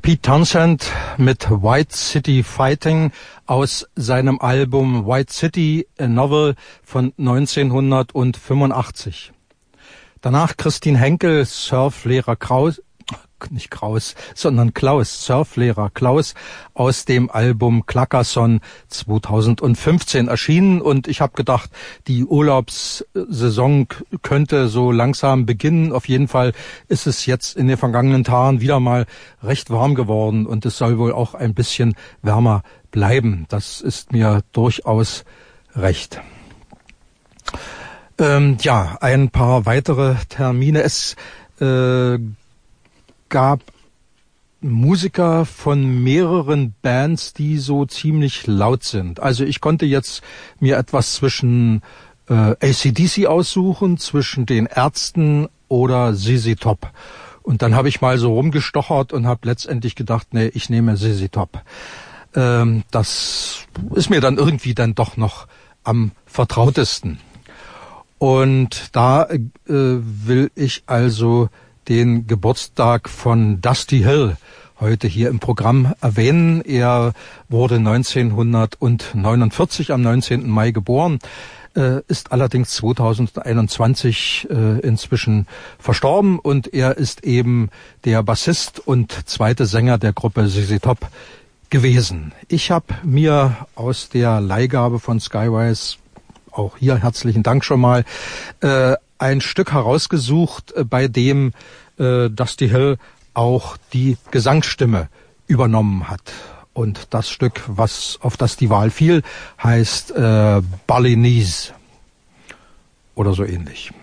Pete Townshend mit White City Fighting aus seinem Album White City, a Novel von 1985. Danach Christine Henkel, Surflehrer Klaus, Surflehrer Klaus aus dem Album Clackerson 2015 erschienen. Und ich habe gedacht, die Urlaubssaison könnte so langsam beginnen. Auf jeden Fall ist es jetzt in den vergangenen Tagen wieder mal recht warm geworden und es soll wohl auch ein bisschen wärmer bleiben. Das ist mir durchaus recht. Ein paar weitere Termine. Es gab Musiker von mehreren Bands, die so ziemlich laut sind. Also ich konnte jetzt mir etwas zwischen AC/DC aussuchen, zwischen den Ärzten oder ZZ Top. Und dann habe ich mal so rumgestochert und habe letztendlich gedacht, nee, ich nehme ZZ Top. Das ist mir dann irgendwie dann doch noch am vertrautesten. Und da will ich also den Geburtstag von Dusty Hill heute hier im Programm erwähnen. Er wurde 1949 am 19. Mai geboren, ist allerdings 2021 inzwischen verstorben und er ist eben der Bassist und zweite Sänger der Gruppe ZZ Top gewesen. Ich habe mir aus der Leihgabe von Skywise, auch hier herzlichen Dank schon mal, ein Stück herausgesucht, bei dem Dusty Hill auch die Gesangsstimme übernommen hat. Und das Stück, auf das die Wahl fiel, heißt Balinese oder so ähnlich.